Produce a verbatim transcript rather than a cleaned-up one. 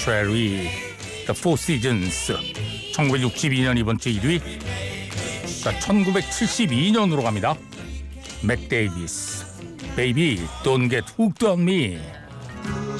Cherry, The Four Seasons. 천구백육십이 년 이번 주 일 위. 자, 천구백칠십이 년으로 갑니다. 맥 데이비스, Baby, Don't Get Hooked on Me.